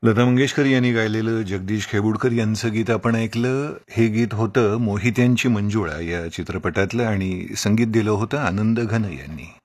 लता मंगेशकर यांनी गायलेलं जगदीश खेबुडकर यांचं गीत आपण ऐकलं. हे गीत होतं मोहित्यांची मंजुळा या चित्रपटातलं आणि संगीत दिलं होतं आनंद घन यांनी.